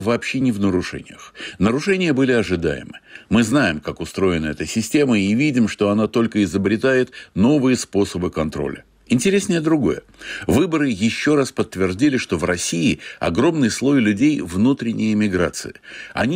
вообще не в нарушениях. Нарушения были ожидаемы. Мы знаем, как устроена эта система, и видим, что она только изобретает новые способы контроля. Интереснее другое. Выборы еще раз подтвердили, что в России огромный слой людей внутренней эмиграции. Они